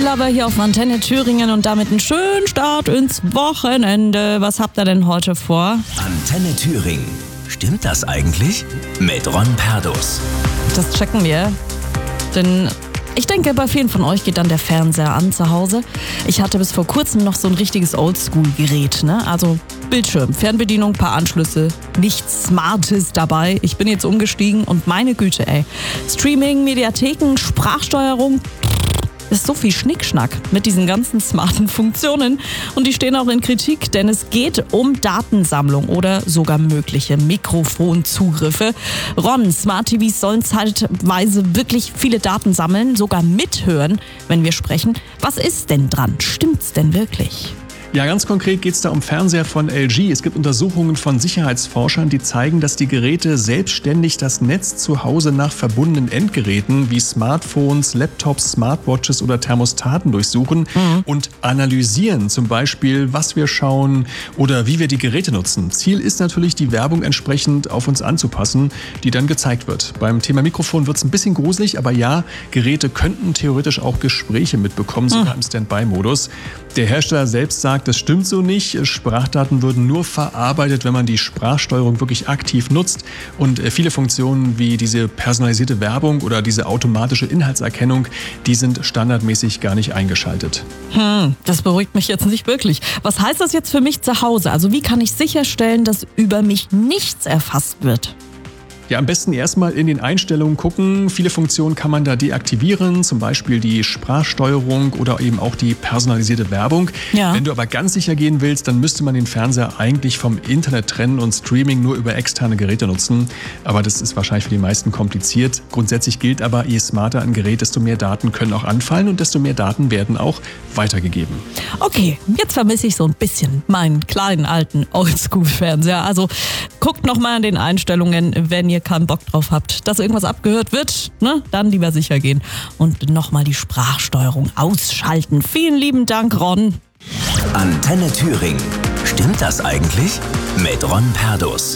Gelaber hier auf Antenne Thüringen und damit einen schönen Start ins Wochenende. Was habt ihr denn heute vor? Antenne Thüringen. Stimmt das eigentlich? Mit Ron Perdus. Das checken wir. Denn ich denke, bei vielen von euch geht dann der Fernseher an zu Hause. Ich hatte bis vor kurzem noch so ein richtiges Oldschool-Gerät, ne? Also Bildschirm, Fernbedienung, paar Anschlüsse, nichts Smartes dabei. Ich bin jetzt umgestiegen und meine Güte, ey. Streaming, Mediatheken, Sprachsteuerung, ist so viel Schnickschnack mit diesen ganzen smarten Funktionen. Und die stehen auch in Kritik, denn es geht um Datensammlung oder sogar mögliche Mikrofonzugriffe. Ron, Smart TVs sollen zeitweise wirklich viele Daten sammeln, sogar mithören, wenn wir sprechen. Was ist denn dran? Stimmt's denn wirklich? Ja, ganz konkret geht es da um Fernseher von LG. Es gibt Untersuchungen von Sicherheitsforschern, die zeigen, dass die Geräte selbstständig das Netz zu Hause nach verbundenen Endgeräten wie Smartphones, Laptops, Smartwatches oder Thermostaten durchsuchen und analysieren, zum Beispiel, was wir schauen oder wie wir die Geräte nutzen. Ziel ist natürlich, die Werbung entsprechend auf uns anzupassen, die dann gezeigt wird. Beim Thema Mikrofon wird es ein bisschen gruselig, aber ja, Geräte könnten theoretisch auch Gespräche mitbekommen, sogar im Standby-Modus. Der Hersteller selbst sagt, das stimmt so nicht. Sprachdaten würden nur verarbeitet, wenn man die Sprachsteuerung wirklich aktiv nutzt. Und viele Funktionen wie diese personalisierte Werbung oder diese automatische Inhaltserkennung, die sind standardmäßig gar nicht eingeschaltet. Das beruhigt mich jetzt nicht wirklich. Was heißt das jetzt für mich zu Hause? Also wie kann ich sicherstellen, dass über mich nichts erfasst wird? Ja, am besten erstmal in den Einstellungen gucken. Viele Funktionen kann man da deaktivieren, zum Beispiel die Sprachsteuerung oder eben auch die personalisierte Werbung. Ja. Wenn du aber ganz sicher gehen willst, dann müsste man den Fernseher eigentlich vom Internet trennen und Streaming nur über externe Geräte nutzen. Aber das ist wahrscheinlich für die meisten kompliziert. Grundsätzlich gilt aber, je smarter ein Gerät, desto mehr Daten können auch anfallen und desto mehr Daten werden auch weitergegeben. Okay, jetzt vermisse ich so ein bisschen meinen kleinen alten Oldschool-Fernseher. Also guckt nochmal an den Einstellungen, wenn ihr keinen Bock drauf habt, dass irgendwas abgehört wird, ne? Dann lieber sicher gehen und nochmal die Sprachsteuerung ausschalten. Vielen lieben Dank, Ron. Antenne Thüringen. Stimmt das eigentlich? Mit Ron Perdus.